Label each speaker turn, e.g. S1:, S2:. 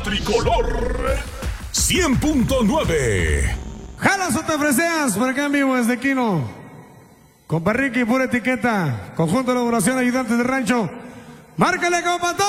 S1: tricolor 100.9.
S2: Jalas o te freseas por acá en vivo desde Quino. Compa Ricky, pura etiqueta. Conjunto de elaboración, ayudantes de rancho. Márcale, compa.